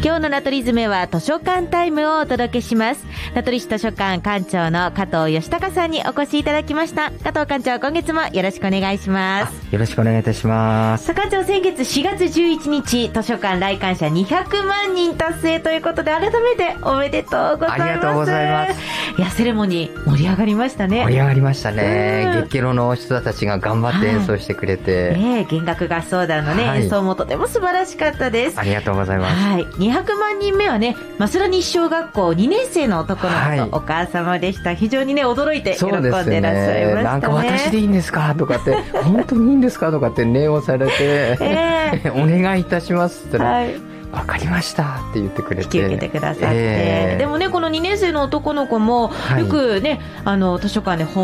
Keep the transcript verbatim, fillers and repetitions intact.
今日の名取詰めは図書館タイムをお届けします。名取市図書館館長の加藤義孝さんにお越しいただきました。加藤館長、今月もよろしくお願いします。 よろしくお願いいたします。 館長、先月しがつじゅういちにち図書館来館者にひゃくまんにん達成ということで、改めておめでとうございます。 ありがとうございます。 いや、セレモニー盛り上がりましたね。 盛り上がりましたね。月ケロの人たちが頑張って演奏してくれて、 はい、ね、弦楽合奏団のね、はい、演奏もとても素晴らしかったです。 ありがとうございます。 はい、にひゃくまんにんめはね、増田西小学校にねん生の男の子と、はい、お母様でした。非常にね、驚いて喜んでらっしゃいましたね。 ね、なんか私でいいんですかとかって本当にいいんですかとかって念をされて、えー、お願いいたしますって言ったら、はい、分かりましたって言ってくれて引き受けてくださって、えー、でもね、このにねん生の男の子も、はい、よくね、あの図書館で本